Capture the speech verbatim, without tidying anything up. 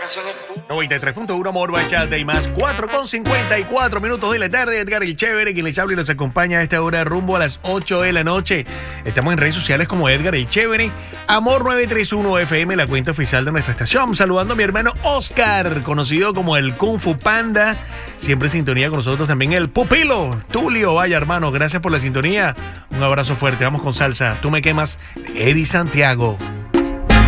noventa y tres punto uno Amor, Bachata y más. cuatro con cincuenta y cuatro minutos de la tarde. Edgar el Chévere, quien les habla y los acompaña a esta hora rumbo a las ocho de la noche. Estamos en redes sociales como Edgar el Chévere. Amor nueve tres uno F M, la cuenta oficial de nuestra estación. Saludando a mi hermano Oscar, conocido como el Kung Fu Panda. Siempre en sintonía con nosotros también el Pupilo Tulio. Vaya, hermano, gracias por la sintonía. Un abrazo fuerte. Vamos con salsa. Tú me quemas, de Eddie Santiago.